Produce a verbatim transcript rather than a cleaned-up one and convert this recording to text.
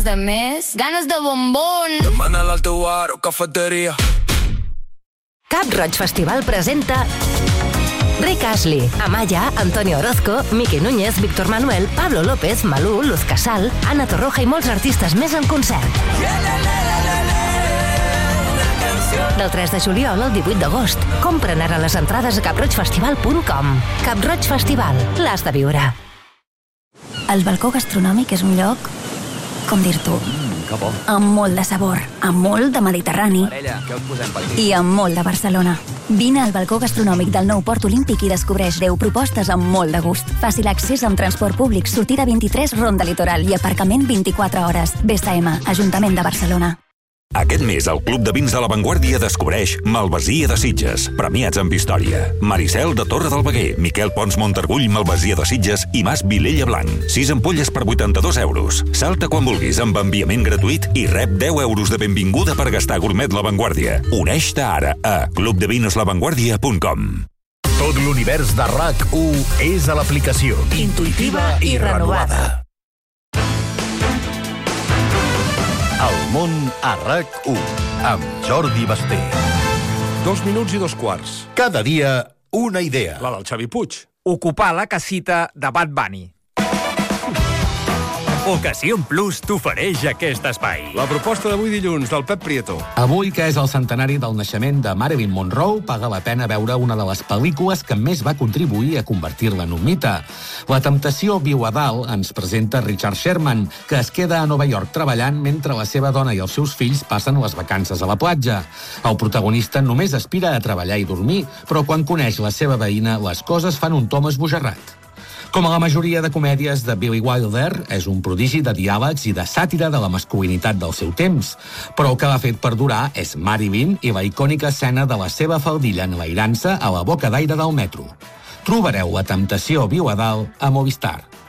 ganes de més, ganes de bombón. Demana-la al teu bar o cafeteria. Cap Roig Festival presenta Rick Astley, Amaya, Antonio Orozco, Miki Núñez, Víctor Manuel, Pablo López, Malú, Luz Casal, Ana Torroja i molts artistes més en concert. Del tres de juliol al divuit d'agost. Compra'n ara les entrades a cap roig festival punt com. Cap Roig Festival, l'has de viure. El balcó gastronòmic és un lloc, com dir-t'ho, amb molt de sabor, amb molt de Mediterrani i amb molt de Barcelona. Vine al balcó gastronòmic del nou Port Olímpic i descobreix deu propostes amb molt de gust. Fàcil accés amb transport públic, sortida vint-i-tres, Ronda Litoral i aparcament vint-i-quatre hores. B S M, Ajuntament de Barcelona. Aquest mes, el Club de Vins de La Vanguardia descobreix Malvasia de Sitges, premiats amb història. Maricel de Torre del Veguer, Miquel Pons Montargull, Malvasia de Sitges i Mas Vilella Blanc. sis ampolles per vuitanta-dos euros. Salta quan vulguis amb enviament gratuït i rep deu euros de benvinguda per gastar gourmet La Vanguardia. Uneix-te ara a club de vinos la vanguardia punt com. Tot l'univers de R A C u és a l'aplicació. Intuïtiva i renovada. El món a R A C u, amb Jordi Basté. Dos minuts i dos quarts. Cada dia, una idea. La del Xavi Puig. Ocupar la casita de Bad Bunny. Ocasion Plus t'ofereix aquest espai. La proposta d'avui dilluns del Pep Prieto. Avui, que és el centenari del naixement de Marilyn Monroe, paga la pena veure una de les pel·lícules que més va contribuir a convertir-la en un mite. La temptació viu a dalt ens presenta Richard Sherman, que es queda a Nova York treballant mentre la seva dona i els seus fills passen les vacances a la platja. El protagonista només aspira a treballar i dormir, però quan coneix la seva veïna, les coses fan un tom esbojarrat. Com a la majoria de comèdies de Billy Wilder, és un prodigi de diàlegs i de sàtira de la masculinitat del seu temps. Però el que l'ha fet perdurar és Marilyn i la icònica escena de la seva faldilla enlairant-se a la boca d'aire del metro. Trobareu La temptació viu a dalt a Movistar.